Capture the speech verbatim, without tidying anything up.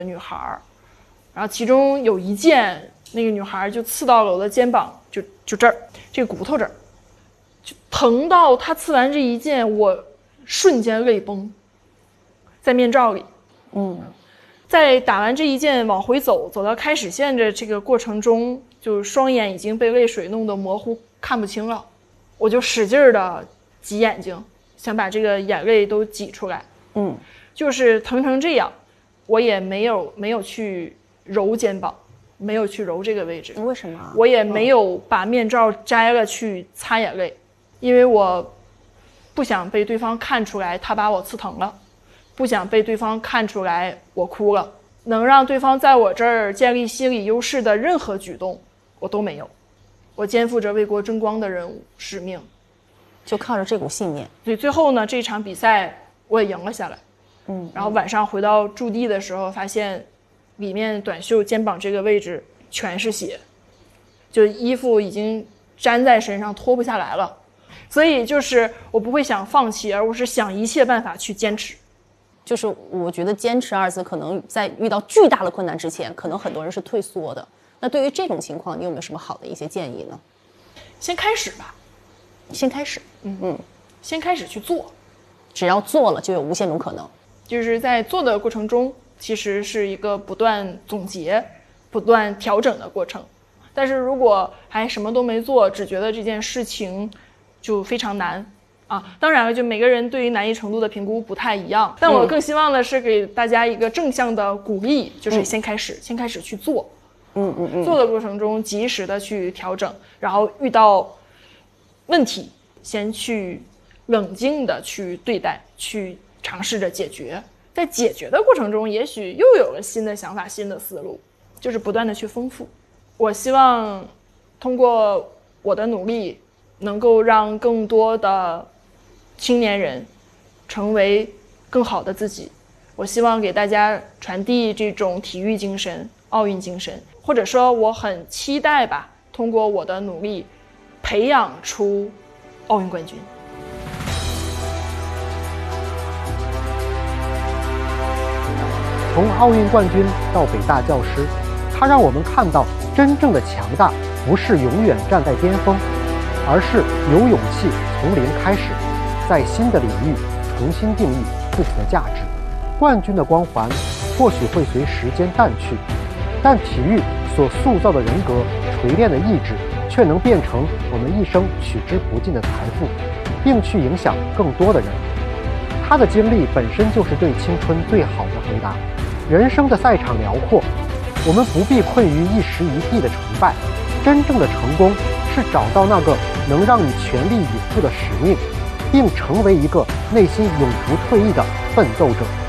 女孩，然后其中有一箭，那个女孩就刺到了我的肩膀，就就这儿，这个骨头这儿，就疼到她刺完这一箭，我瞬间泪崩，在面罩里， 嗯， 在打完这一箭往回走，走到开始线的这个过程中，就双眼已经被泪水弄得模糊，看不清了，我就使劲的挤眼睛，想把这个眼泪都挤出来， 嗯， 就是疼成这样。我也没有没有去揉肩膀，没有去揉这个位置。 为什么？ 我也没有把面罩摘了去擦眼泪，因为我不想被对方看出来他把我刺疼了，不想被对方看出来我哭了。能让对方在我这儿建立心理优势的任何举动，我都没有。我肩负着为国争光的任务使命， 就靠着这股信念。 所以最后呢，这场比赛我也赢了下来。 嗯， 然后晚上回到驻地的时候，发现里面短袖肩膀这个位置全是血，就衣服已经粘在身上脱不下来了。所以就是我不会想放弃，而我是想一切办法去坚持。 就是我觉得坚持二字可能在遇到巨大的困难之前，可能很多人是退缩的。那对于这种情况，你有没有什么好的一些建议呢？ 先开始吧， 先开始， 嗯嗯，先开始去做， 只要做了就有无限种可能。 就是在做的过程中，其实是一个不断总结、不断调整的过程。但是如果还什么都没做，只觉得这件事情就非常难啊。当然了，就每个人对于难易程度的评估不太一样，但我更希望的是给大家一个正向的鼓励，就是先开始，嗯、先开始去做。 嗯嗯嗯， 做的过程中及时的去调整，然后遇到问题，先去冷静的去对待，去尝试着解决。在解决的过程中，也许又有了新的想法、新的思路，就是不断的去丰富。我希望通过我的努力，能够让更多的青年人成为更好的自己。我希望给大家传递这种体育精神、奥运精神，或者说我很期待吧，通过我的努力，培养出奥运冠军。 从奥运冠军到北大教师，他让我们看到真正的强大不是永远站在巅峰，而是有勇气从零开始，在新的领域重新定义自己的价值。冠军的光环或许会随时间淡去，但体育所塑造的人格、锤炼的意志，却能变成我们一生取之不尽的财富，并去影响更多的人。他的经历本身就是对青春最好的回答。人生的赛场辽阔，我们不必困于一时一地的成败，真正的成功是找到那个能让你全力以赴的使命，并成为一个内心永不退役的奋斗者。